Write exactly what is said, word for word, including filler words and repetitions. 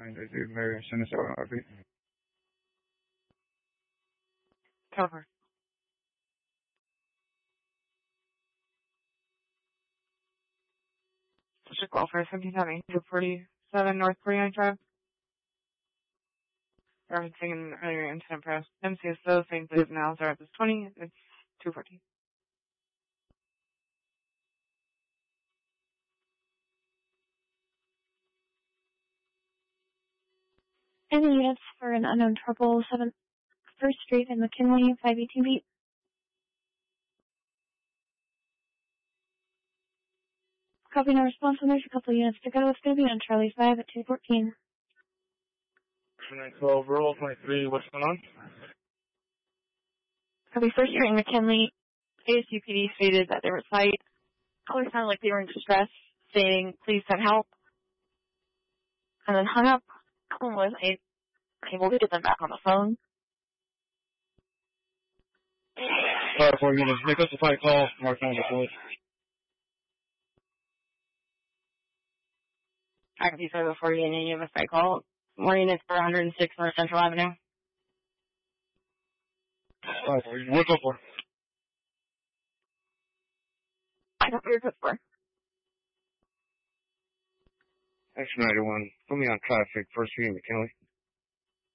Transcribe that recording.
nine zero Mary, send us out R V. Cover. District Welfare, seventeen seventy, two forty-seven North forty-ninth Drive. Referencing an earlier incident press. M C S O, Saint Louis now, Zara is twenty, it's two fourteen. Any units for an unknown trouble, seventh First Street in McKinley, five eighteen feet. Copy, no response, and there's a couple units to go. It's going to be on Charlie five at two fourteen. nine twelve, roll twenty-three, what's going on? Copy, First Street in McKinley. A S U P D stated that they were at site. Callers sounded like they were in distress, saying, please send help. And then hung up. Caller was able to get them back on the phone. Alright, four units, make us a fight call, mark on the police. I can be sorry before you any of us I call. More units for one oh six North Central Avenue. Alright, four units, what's up for? I got your code for. X ninety-one, put me on traffic, First Street in McKinley.